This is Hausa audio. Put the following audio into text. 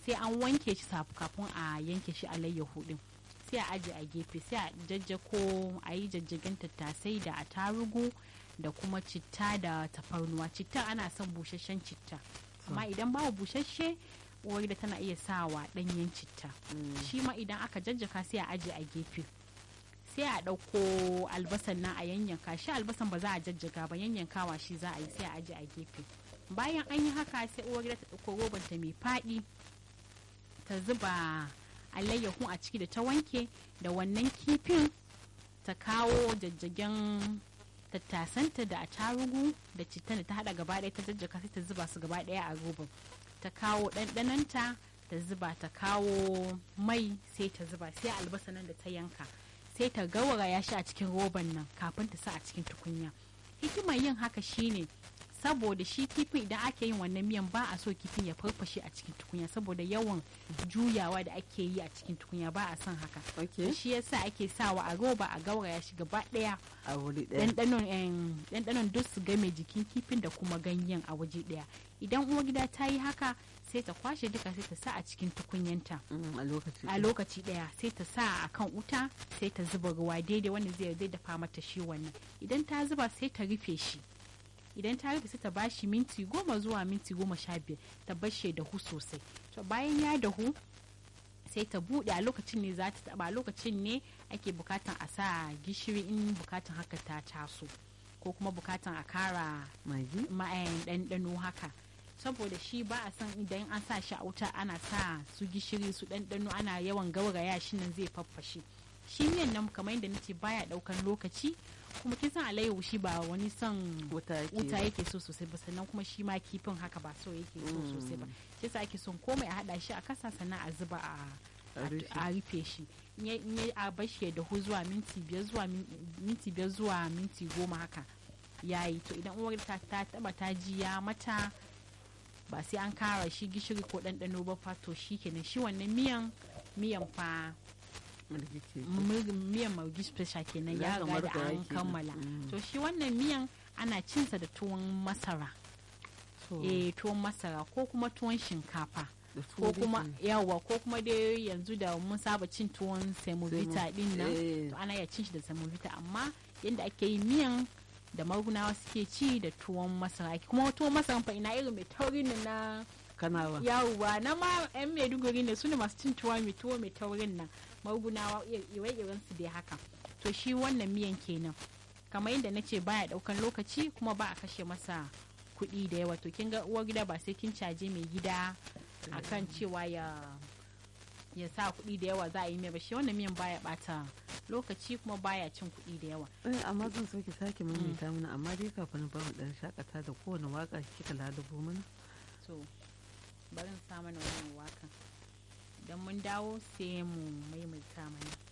sai an wanke shi kafin a yanke shi alayyahu din, sai a aje a gefe, sai a jajjako a yi jajjagen tattasai da atarugu da kuma citta da tafarnuwa. Citta ana son busasshen citta, amma idan babu busasshe uwar gida tana iya sawa ɗanyen citta. Shi ma idan aka jajjaka sai a aje a gefe, sai a ɗauko albasan nan a yanyanka shi. Albasan ba za a jajjaga ba, yanyankawa shi za a yi, sai a aje a gefe. Bayan an yi haka sai uwar gida ta ɗauko robanta mai faɗi ta zuba alayyahu a ciki da ta wanke da wannan kifin, ta kawo jajjagen tattasanta da atarugu da citta da ta hada gaba ɗaya ta jajjaka, sai ta zuba su gaba ɗaya a roban. Ta kawo ɗanɗanonta ta zuba, ta kawo mai sai ta zuba, sai albasa nan da ta yanka sai ta gauraya shi a cikin roban nan kafin ta sa a cikin tukunya. Hikimar yin haka shine saboda shi kifin idan ake yin wannan miyan ba a so kifin ya farfashe a cikin tukunya, saboda yawan juyawa da ake yi a cikin tukunya ba a son haka. Shi yasa ake sawa a roba a gauraya shi gaba daya a wuri daya, ɗanɗanon duk su game jikin kifin da kuma ganyen a waje daya. Idan uwar gida ta yi haka sai ta kwashe duka sai ta sa a cikin tukunyanta a lokaci daya, sai ta sa a kan wuta, sai ta zuba ruwa daidai wanda zai dafa mata shi wannan. Idan ta zuba sai ta rufe shi, idan ta rufe sai ta bashi minti 10 zuwa minti 15 ta bashe dahu sosai. To bayan ya dahu sai ta bude, a lokacin ne za ta taba, a lokacin ne ake bukatan a sa gishiri in bukatan haka ta taso, ko kuma bukatan a kara ɗanɗano haka, saboda shi ba a san idan an sa shi a wuta ana sa su gishiri su ɗanɗano ana yawan gauraya shi nan zai faffashe. Shi miyan nan kamar yadda nace baya daukan lokaci, kuma kin san alayyahu shi ba wani son wuta yake so sosai ba, sannan kuma shi ma kifin haka ba so yake so sosai ba. Shi yasa ake son komai a hada shi a kasa sannan a zuba a rufe shi. In ya a bashi ya dahu zuwa minti 5 zuwa minti 10 haka yayi. To idan uwar ta taba ta ji ya mata, ba sai an kara shi gishiri ko ɗanɗano ba fa, to shi kenan shi wannan miyan fa miyan margi special kenan ya riga da an kammala. To shi wannan miyan ana cinsa da tuwon masara, tuwon masara ko kuma tuwon shinkafa, ko kuma yawa, ko kuma dai yanzu da mun saba cin tuwon semovita din nan, to ana iya cin shi da semovita. Amma yanda ake yi miyan da magunawa suke ci da tuwon masara, kuma tuwon masara fa ina irin mai taurin na Kanawa, yawa na ma yan Maiduguri ne, su ne masu cin tuwo mai taurin nan, magunawa ire-iren su dai haka. To shi wannan miyan kenan, kamar yadda na ce baya daukan lokaci kuma ba a kashe masa kuɗi da yawa. To kin ga uwar gida ba sai kin caje mai gida akan cewa ya sa kuɗi da yawa za a yi mai ba. Shi wannan miyan baya bata lokaci kuma baya cin kuɗi da yawa. Amma zan so ki sake maimaita mana, amma dai kafin ba mu dan shakata da kowane waka kika lalubo mana. To bari sa mana wannan wakan, idan mun dawo sai mu maimaita mana.